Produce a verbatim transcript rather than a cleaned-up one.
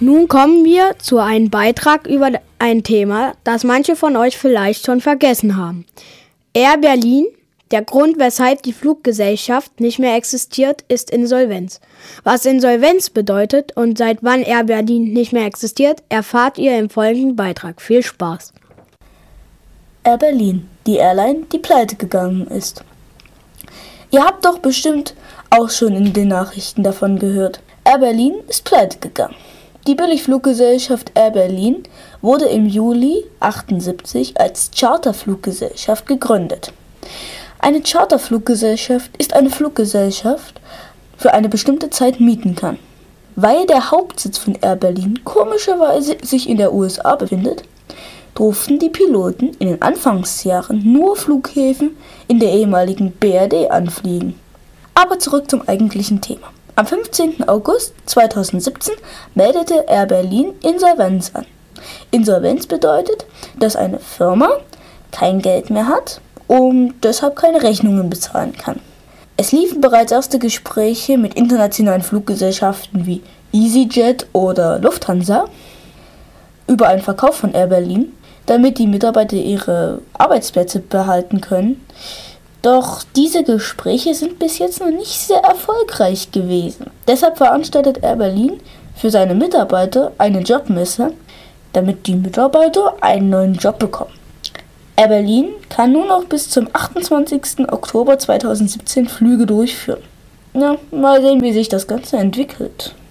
Nun kommen wir zu einem Beitrag über ein Thema, das manche von euch vielleicht schon vergessen haben. Air Berlin, der Grund, weshalb die Fluggesellschaft nicht mehr existiert, ist Insolvenz. Was Insolvenz bedeutet und seit wann Air Berlin nicht mehr existiert, erfahrt ihr im folgenden Beitrag. Viel Spaß! Air Berlin, die Airline, die pleite gegangen ist. Ihr habt doch bestimmt auch schon in den Nachrichten davon gehört. Air Berlin ist pleite gegangen. Die Billigfluggesellschaft Air Berlin wurde im Juli achtundsiebzig als Charterfluggesellschaft gegründet. Eine Charterfluggesellschaft ist eine Fluggesellschaft, für eine bestimmte Zeit mieten kann. Weil der Hauptsitz von Air Berlin komischerweise sich in der U S A befindet, durften die Piloten in den Anfangsjahren nur Flughäfen in der ehemaligen B R D anfliegen. Aber zurück zum eigentlichen Thema. Am fünfzehnten August zweitausendsiebzehn meldete Air Berlin Insolvenz an. Insolvenz bedeutet, dass eine Firma kein Geld mehr hat und deshalb keine Rechnungen bezahlen kann. Es liefen bereits erste Gespräche mit internationalen Fluggesellschaften wie EasyJet oder Lufthansa über einen Verkauf von Air Berlin, damit die Mitarbeiter ihre Arbeitsplätze behalten können. Doch diese Gespräche sind bis jetzt noch nicht sehr erfolgreich gewesen. Deshalb veranstaltet Air Berlin für seine Mitarbeiter eine Jobmesse, damit die Mitarbeiter einen neuen Job bekommen. Air Berlin kann nur noch bis zum achtundzwanzigsten Oktober zweitausendsiebzehn Flüge durchführen. Ja, mal sehen, wie sich das Ganze entwickelt.